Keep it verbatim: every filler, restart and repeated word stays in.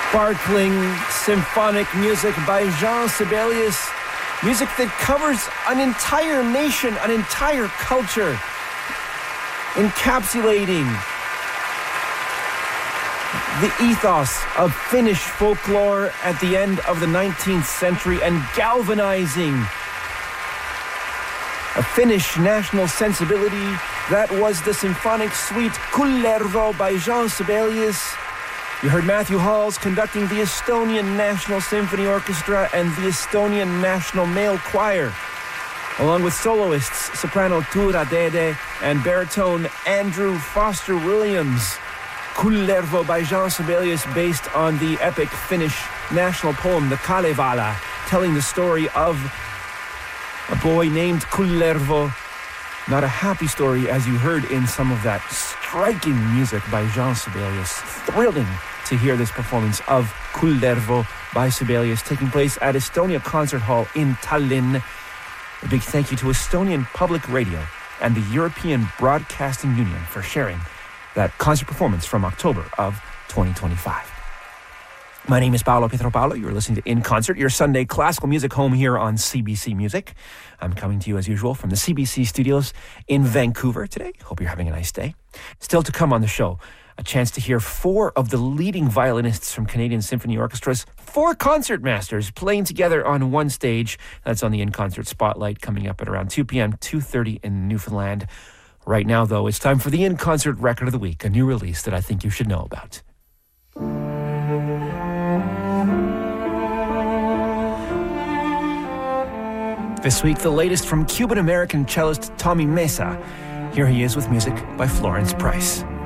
Sparkling symphonic music by Jean Sibelius. Music that covers an entire nation, an entire culture, encapsulating the ethos of Finnish folklore at the end of the nineteenth century and galvanizing a Finnish national sensibility. That was the symphonic suite Kullervo by Jean Sibelius. You heard Matthew Halls conducting the Estonian National Symphony Orchestra and the Estonian National Male Choir, along with soloists soprano Tura Dede and baritone Andrew Foster Williams. Kullervo by Jean Sibelius, based on the epic Finnish national poem, the Kalevala, telling the story of a boy named Kullervo. Not a happy story, as you heard in some of that striking music by Jean Sibelius. Thrilling to hear this performance of Kullervo by Sibelius taking place at Estonia Concert Hall in Tallinn. A big thank you to Estonian Public Radio and the European Broadcasting Union for sharing that concert performance from October of twenty twenty-five. My name is Paolo Pietropalo. You're listening to In Concert, your Sunday classical music home here on C B C Music. I'm coming to you as usual from the C B C studios in Vancouver today. Hope you're having a nice day. Still to come on the show, a chance to hear four of the leading violinists from Canadian Symphony Orchestras, four concertmasters playing together on one stage. That's on the In Concert Spotlight coming up at around two p.m., two thirty in Newfoundland. Right now, though, it's time for the In Concert Record of the Week, a new release that I think you should know about. This week, the latest from Cuban-American cellist Tommy Mesa. Here he is with music by Florence Price.